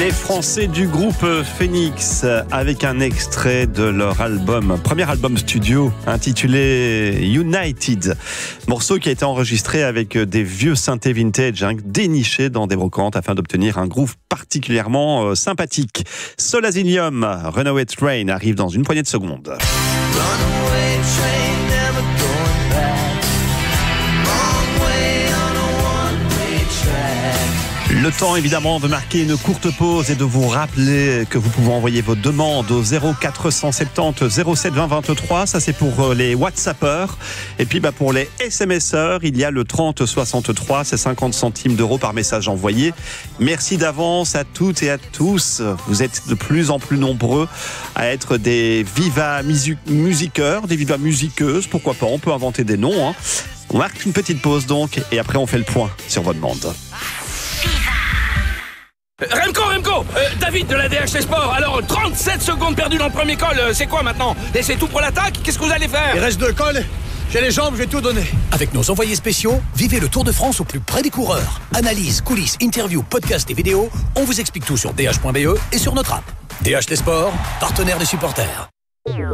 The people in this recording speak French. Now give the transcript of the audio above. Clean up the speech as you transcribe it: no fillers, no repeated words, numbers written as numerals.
Les Français du groupe Phoenix avec un extrait de leur premier album studio intitulé United. Morceau qui a été enregistré avec des vieux synthés vintage dénichés dans des brocantes afin d'obtenir un groove particulièrement sympathique. Soul Asylum, Runaway Train arrive dans une poignée de secondes. Le temps évidemment de marquer une courte pause et de vous rappeler que vous pouvez envoyer vos demandes au 0470 07 20 23. Ça c'est pour les WhatsAppeurs. Et puis pour les SMSeurs, il y a le 30 63, c'est 50 centimes d'euros par message envoyé. Merci d'avance à toutes et à tous. Vous êtes de plus en plus nombreux à être des viva musiqueurs, des viva musiqueuses. Pourquoi pas, on peut inventer des noms. Hein. On marque une petite pause donc et après on fait le point sur vos demandes. Remco, David de la DHT Sport. Alors, 37 secondes perdues dans le premier col, c'est quoi maintenant? Laissez tout pour l'attaque? Qu'est-ce que vous allez faire? Il reste 2 cols, j'ai les jambes, je vais tout donner. Avec nos envoyés spéciaux, vivez le Tour de France au plus près des coureurs. Analyse, coulisses, interviews, podcasts et vidéos, on vous explique tout sur dh.be et sur notre app. DHT Sport, partenaire des supporters.